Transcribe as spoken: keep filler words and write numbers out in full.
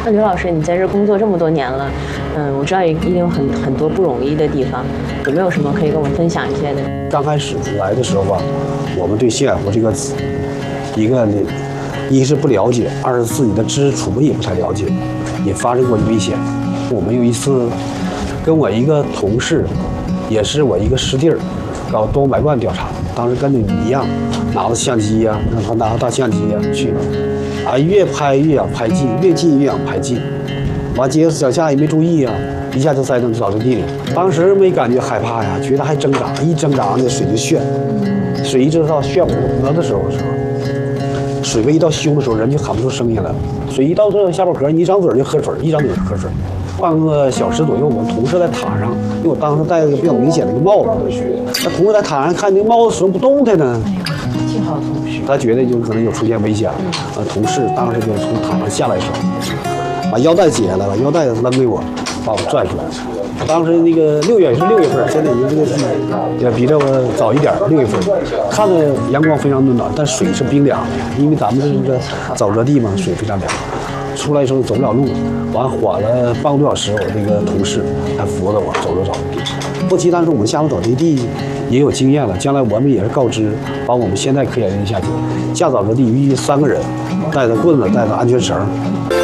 那刘老师，你在这工作这么多年了，嗯，我知道一定有很很多不容易的地方，有没有什么可以跟我们分享一些的？ 刚开始来的时候吧，我们对新海湖这个一个呢，一是不了解，二是自己的知识储备也不太了解，也发生过危险。我们有一次跟我一个同事，也是我一个师弟儿，搞东百万调查，当时跟你一样，拿着相机呀、啊，让他拿着大相机呀、啊、去，啊，越拍越想拍近，越近越想拍近，完接着脚下也没注意啊，一下就栽到沼泽地里。当时没感觉害怕呀，觉得还挣扎，一挣扎那水就旋，水一直到旋我脖的时候的时候，水位一到胸的时候，人就喊不出声音来了。水一到这下巴壳，你一张嘴就喝水，一张嘴就喝水。半个小时左右，我们同事在塔上，因为我当时戴了一个比较明显的一个帽子，那同事在塔上看那个帽子怎么不动弹呢？ 幸好同事， 他觉得就可能有出现危险了。呃，同事当时就从塔上下来的时候，把腰带解下来，把腰带扔给我，把我拽出来。当时那个六月是六月份，现在已经这个也比这个早一点，六月份，看着阳光非常温暖，但水是冰凉的，因为咱们这是一个沼泽地嘛，水非常凉。出来的时候走不了路，完缓了半个多小时，我这个同事还扶着我走了沼泽地。不期但是我们下了沼泽地也有经验了，将来我们也是告知，把我们现在科研人员下去下沼泽地，预计三个人，带着棍子，带着安全绳。